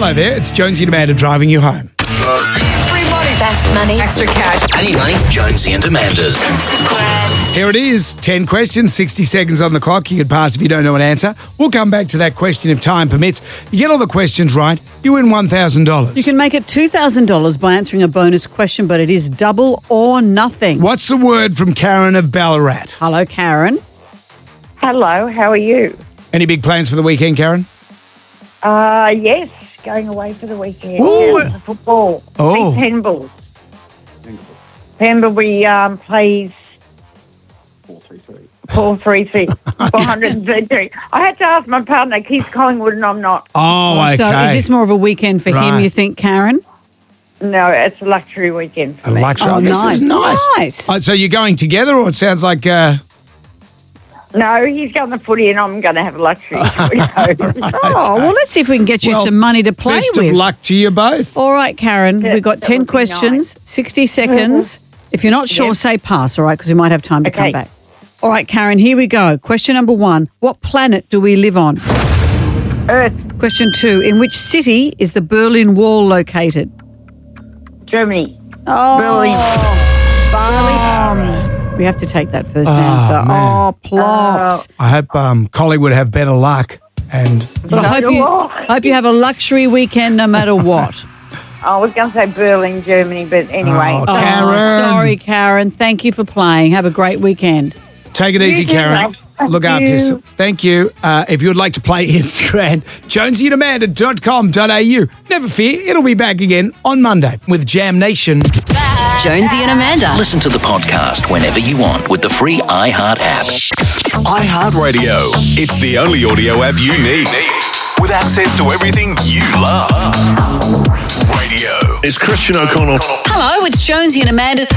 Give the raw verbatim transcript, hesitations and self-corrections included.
Hello there, it's Jonesy and Amanda driving you home. Free money. Fast money. Extra cash. I need money. Jonesy and Amanda's. Here it is, ten questions, sixty seconds on the clock. You could pass if you don't know an answer. We'll come back to that question if time permits. You get all the questions right, you win one thousand dollars. You can make it two thousand dollars by answering a bonus question, but it is double or nothing. What's the word from Karen of Ballarat? Hello, Karen. Hello, how are you? Any big plans for the weekend, Karen? Uh, yes, going away for the weekend. Ooh. Yeah, for football. Oh. Big Pendlebury. Pendlebury um, plays four three three. four hundred thirty-three. I had to ask my partner, Keith Collingwood, and I'm not. Oh, okay. So is this more of a weekend for Right. him, you think, Karen? No, it's a luxury weekend for A me. luxury. Oh, this nice. is nice. Nice. Uh, so you're going together, or it sounds like... Uh, No, he's going to footy and I'm going to have a luxury. Oh, well, let's see if we can get you well, some money to play best with. of luck to you both. All right, Karen, Yeah, we've got that ten would be questions, sixty seconds. If you're not sure, Yep. say pass, all right, because we might have time to come Okay. back. All right, Karen, here we go. Question number one. What planet do we live on? Earth, Question two. In which city is the Berlin Wall located? Germany. Oh, Berlin. Barley. we have to take that first Oh, answer. man. Oh, plops. I hope um, Collie would have better luck. And But I hope you, Oh. hope you have a luxury weekend no matter what. I was going to say Berlin, Germany, but anyway. Oh, Oh, Karen. sorry, Karen. Thank you for playing. Have a great weekend. take it easy, too, Karen. love. Thank Look after you. yourself. Thank you. Uh, if you would like to play Instagram, jonesy and amanda dot com dot a u. Never fear, it'll be back again on Monday with Jam Nation. Jonesy and Amanda. Listen to the podcast whenever you want with the free iHeart app. iHeartRadio. It's the only audio app you need. With access to everything you love. Radio. It's Christian O'Connell. Hello, it's Jonesy and Amanda.